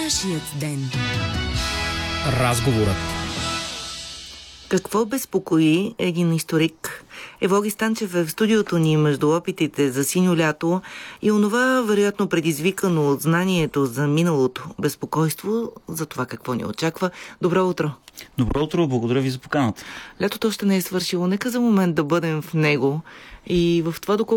Нашият ден. Разговорът. Какво безпокои един историк? Евлоги Станчев е в студиото ни между опитите за синьо лято и онова, вероятно предизвикано от знанието за миналото безпокойство за това какво ни очаква. Добро утро! Добро утро, благодаря ви за поканата. Лятото още не е свършило. Нека за момент да бъдем в него и в това, доколко